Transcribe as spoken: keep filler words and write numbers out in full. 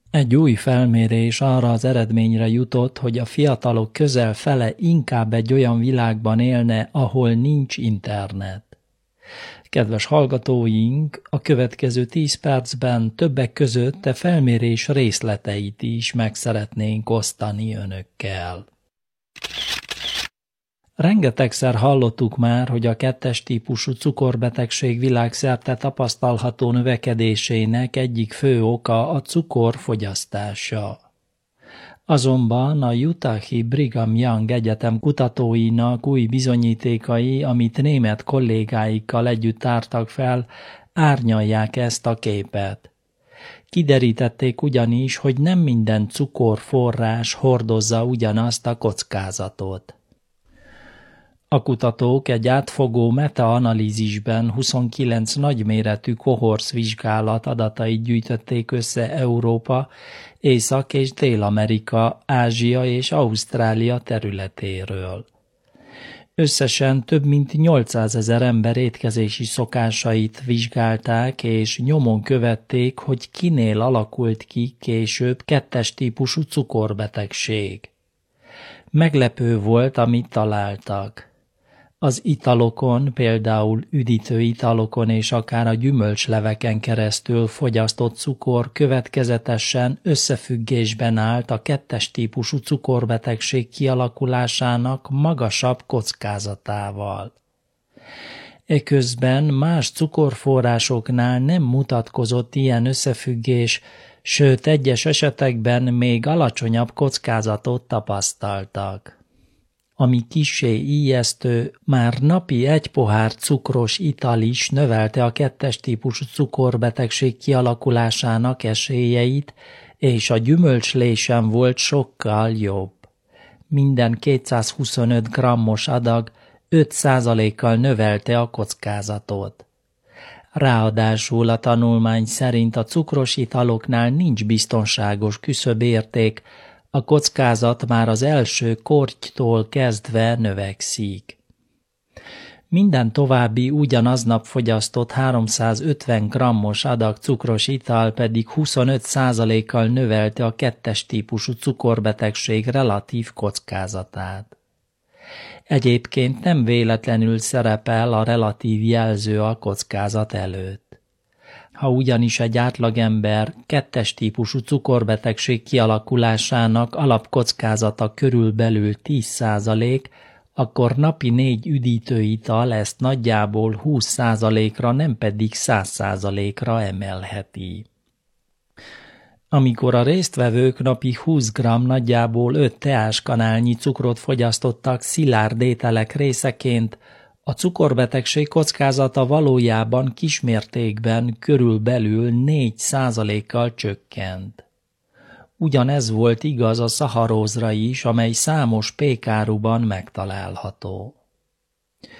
Egy új felmérés arra az eredményre jutott, hogy a fiatalok közel fele inkább egy olyan világban élne, ahol nincs internet. Kedves hallgatóink, a következő tíz percben többek között a felmérés részleteit is meg szeretnénk osztani önökkel. Rengetegszer hallottuk már, hogy a kettes típusú cukorbetegség világszerte tapasztalható növekedésének egyik fő oka a cukor fogyasztása. Azonban a Utahi Brigham Young Egyetem kutatóinak új bizonyítékai, amit német kollégáikkal együtt tártak fel, árnyalják ezt a képet. Kiderítették ugyanis, hogy nem minden cukorforrás hordozza ugyanazt a kockázatot. A kutatók egy átfogó metaanalízisben huszonkilenc nagyméretű kohorszvizsgálat adatait gyűjtötték össze Európa, Észak- és Dél-Amerika, Ázsia és Ausztrália területéről. Összesen több mint nyolcszázezer ember étkezési szokásait vizsgálták, és nyomon követték, hogy kinél alakult ki később kettes típusú cukorbetegség. Meglepő volt, amit találtak. Az italokon, például üdítő italokon és akár a gyümölcsleveken keresztül fogyasztott cukor következetesen összefüggésben állt a kettes típusú cukorbetegség kialakulásának magasabb kockázatával. Eközben más cukorforrásoknál nem mutatkozott ilyen összefüggés, sőt egyes esetekben még alacsonyabb kockázatot tapasztaltak. Ami kissé ijesztő, már napi egy pohár cukros ital is növelte a kettes típusú cukorbetegség kialakulásának esélyeit, és a gyümölcslé sem volt sokkal jobb. Minden kétszázhuszonöt grammos adag öt százalékkal növelte a kockázatot. Ráadásul a tanulmány szerint a cukros italoknál nincs biztonságos küszöbérték, a kockázat már az első kortytól kezdve növekszik. Minden további ugyanaznap fogyasztott háromszázötven grammos adag cukros ital pedig huszonöt százalékkal növelte a kettes típusú cukorbetegség relatív kockázatát. Egyébként nem véletlenül szerepel a relatív jelző a kockázat előtt. Ha ugyanis egy átlagember kettes típusú cukorbetegség kialakulásának alapkockázata körülbelül tíz százalék, akkor napi négy üdítőital ezt nagyjából húsz százalékra, nem pedig száz százalékra emelheti. Amikor a résztvevők napi húsz gramm, nagyjából öt teáskanálnyi cukrot fogyasztottak szilárd ételek részeként, a cukorbetegség kockázata valójában kismértékben körülbelül négy százalékkal csökkent. Ugyanez volt igaz a szaharózra is, amely számos pékáruban megtalálható.